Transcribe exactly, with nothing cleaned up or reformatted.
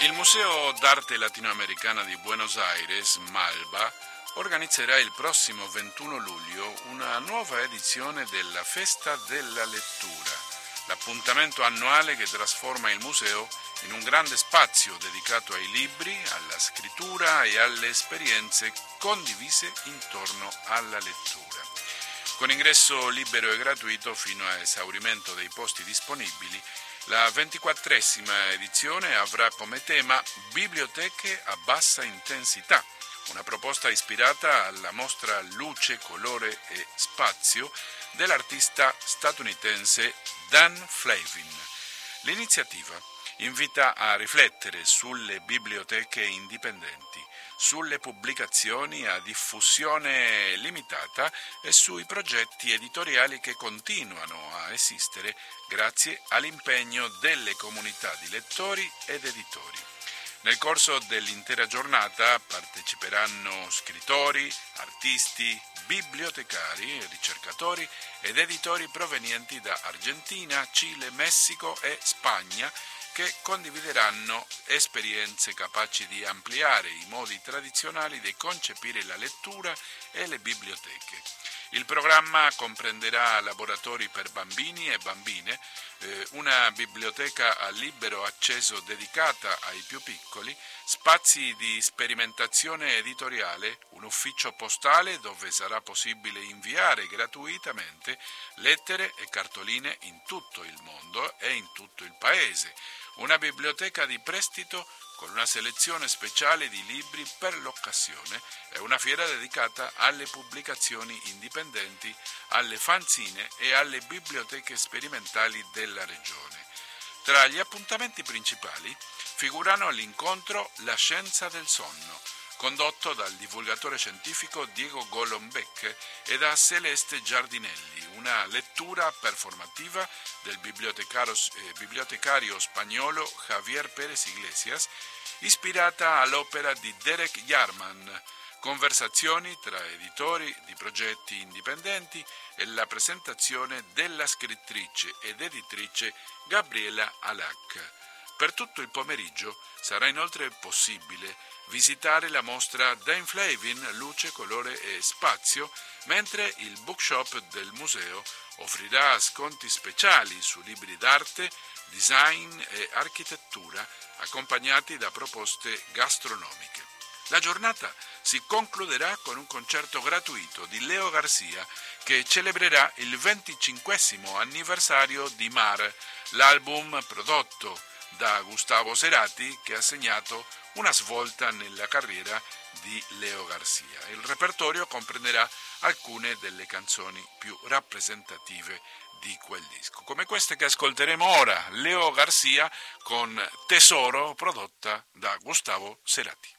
Il Museo d'Arte Latinoamericana di Buenos Aires, MALBA, organizzerà il prossimo ventuno luglio una nuova edizione della Festa della Lettura, l'appuntamento annuale che trasforma il museo in un grande spazio dedicato ai libri, alla scrittura e alle esperienze condivise intorno alla lettura. Con ingresso libero e gratuito fino a esaurimento dei posti disponibili, la ventiquattresima edizione avrà come tema Biblioteche a bassa intensità, una proposta ispirata alla mostra Luce, colore e spazio dell'artista statunitense Dan Flavin. L'iniziativa invita a riflettere sulle biblioteche indipendenti, sulle pubblicazioni a diffusione limitata e sui progetti editoriali che continuano a esistere grazie all'impegno delle comunità di lettori ed editori. Nel corso dell'intera giornata parteciperanno scrittori, artisti, bibliotecari, ricercatori ed editori provenienti da Argentina, Cile, Messico e Spagna, che condivideranno esperienze capaci di ampliare i modi tradizionali di concepire la lettura e le biblioteche. Il programma comprenderà laboratori per bambini e bambine, eh, una biblioteca a libero accesso dedicata ai più piccoli, spazi di sperimentazione editoriale, un ufficio postale dove sarà possibile inviare gratuitamente lettere e cartoline in tutto il mondo e in tutto il paese, una biblioteca di prestito con una selezione speciale di libri per l'occasione e una fiera dedicata alle pubblicazioni indipendenti, alle fanzine e alle biblioteche sperimentali della regione. Tra gli appuntamenti principali figurano l'incontro La scienza del sonno, condotto dal divulgatore scientifico Diego Golombek e da Celeste Giardinelli, una lettura performativa del bibliotecario, eh, bibliotecario spagnolo Javier Pérez Iglesias, ispirata all'opera di Derek Jarman, conversazioni tra editori di progetti indipendenti e la presentazione della scrittrice ed editrice Gabriela Alac. Per tutto il pomeriggio sarà inoltre possibile visitare la mostra Dan Flavin, Luce, colore e spazio, mentre il bookshop del museo offrirà sconti speciali su libri d'arte, design e architettura, accompagnati da proposte gastronomiche. La giornata si concluderà con un concerto gratuito di Leo Garcia che celebrerà il venticinquesimo anniversario di Mar, l'album prodotto da Gustavo Cerati che ha segnato una svolta nella carriera di Leo Garcia. Il repertorio comprenderà alcune delle canzoni più rappresentative di quel disco, come queste che ascolteremo ora, Leo Garcia con Tesoro, prodotta da Gustavo Cerati.